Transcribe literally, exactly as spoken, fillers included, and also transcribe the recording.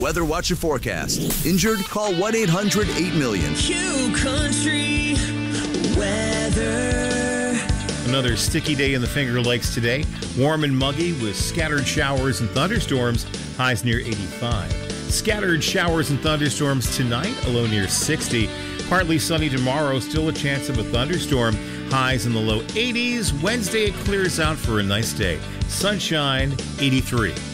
Weather Watch and Forecast. Injured? Call one eight hundred eight million. Q Country Weather. Another sticky day in the Finger Lakes today. Warm and muggy with scattered showers and thunderstorms. Highs near eighty-five. Scattered showers and thunderstorms tonight, a low near sixty. Partly sunny tomorrow, still a chance of a thunderstorm. Highs in the low eighties. Wednesday it clears out for a nice day. Sunshine, eighty-three.